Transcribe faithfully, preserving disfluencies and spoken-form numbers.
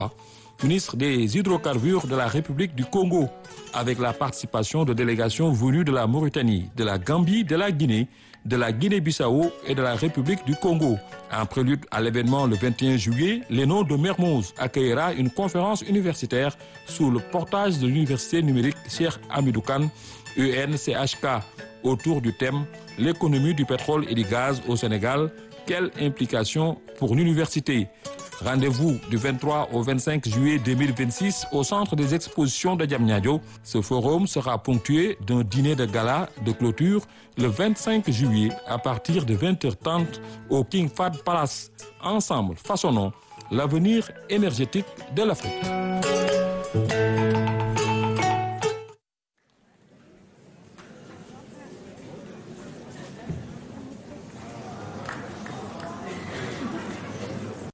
ministre des hydrocarbures de la République du Congo, avec la participation de délégations venues de la Mauritanie, de la Gambie, de la Guinée, de la Guinée-Bissau et de la République du Congo. En prélude à l'événement le vingt et un juillet, l'E N O de Mermoz accueillera une conférence universitaire sous le portage de l'université numérique Cheikh Hamidou Kane, U N C H K, autour du thème « L'économie du pétrole et du gaz au Sénégal, quelle implication pour l'université ?» Rendez-vous du vingt-trois au vingt-cinq juillet deux mille vingt-six au centre des expositions de Diamniadio. Ce forum sera ponctué d'un dîner de gala de clôture le vingt-cinq juillet à partir de vingt heures trente au King Fahd Palace. Ensemble, façonnons l'avenir énergétique de l'Afrique.